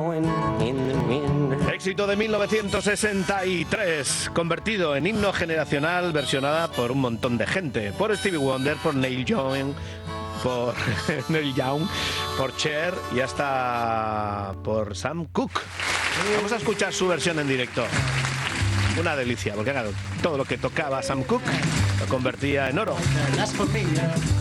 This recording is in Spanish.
Éxito de 1963, convertido en himno generacional, versionada por un montón de gente, por Stevie Wonder, por Neil Young, por por Cher y hasta por Sam Cooke. Vamos a escuchar su versión en directo. Una delicia, porque claro, todo lo que tocaba Sam Cooke lo convertía en oro.